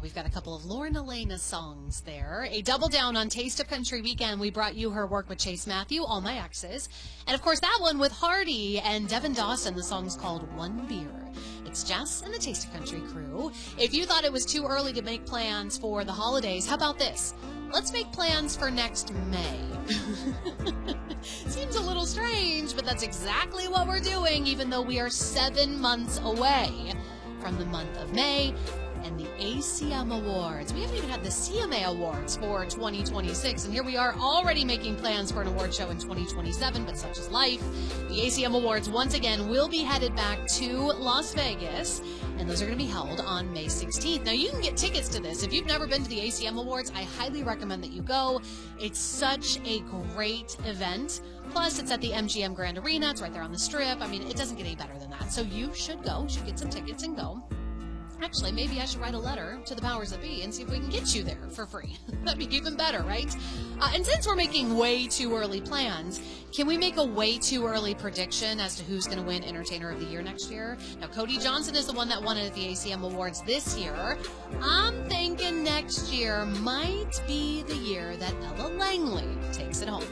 we've got a couple of Lauren Elena songs there. A double down on Taste of Country Weekend. We brought you her work with Chase Matthew, All My Exes. And, of course, that one with Hardy and Devin Dawson. The song's called One Beer. It's Jess and the Taste of Country crew. If you thought it was too early to make plans for the holidays, how about this? Let's make plans for next May. Seems a little strange, but that's exactly what we're doing, even though we are 7 months away from the month of May and the ACM Awards. We haven't even had the CMA Awards for 2026, and here we are already making plans for an award show in 2027, but such is life. The ACM Awards, once again, will be headed back to Las Vegas, and those are going to be held on May 16th. Now, you can get tickets to this. If you've never been to the ACM Awards, I highly recommend that you go. It's such a great event. Plus, it's at the MGM Grand Arena. It's right there on the Strip. I mean, it doesn't get any better than that. So you should go. You should get some tickets and go. Actually, maybe I should write a letter to the powers that be and see if we can get you there for free. That'd be even better, right? And since we're making way too early plans, can we make a way too early prediction as to who's going to win Entertainer of the Year next year? Now, Cody Johnson is the one that won it at the ACM Awards this year. I'm thinking next year might be the year that Ella Langley takes it home.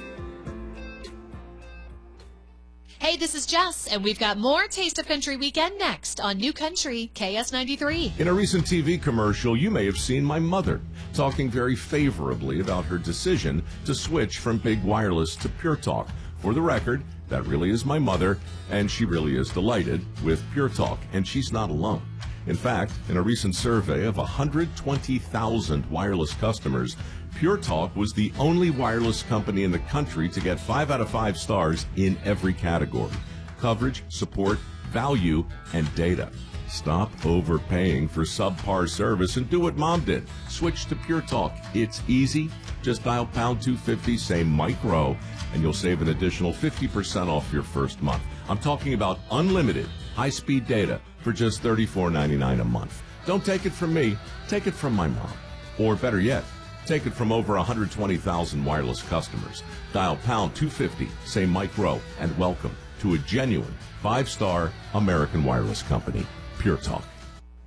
Hey, this is Jess, and we've got more Taste of Country Weekend next on New Country KS93. In a recent TV commercial, you may have seen my mother talking very favorably about her decision to switch from Big Wireless to Pure Talk. For the record, that really is my mother, and she really is delighted with Pure Talk, and she's not alone. In fact, in a recent survey of 120,000 wireless customers, Pure Talk was the only wireless company in the country to get 5 out of 5 stars in every category: coverage, support, value, and data. Stop overpaying for subpar service and do what Mom did. Switch to Pure Talk. It's easy. Just dial pound 250, say Mike Rowe, and you'll save an additional 50% off your first month. I'm talking about unlimited high-speed data for just $34.99 a month. Don't take it from me. Take it from my mom. Or better yet, take it from over 120,000 wireless customers. Dial pound 250, say Mike Rowe, and welcome to a genuine 5-star American wireless company, Pure Talk.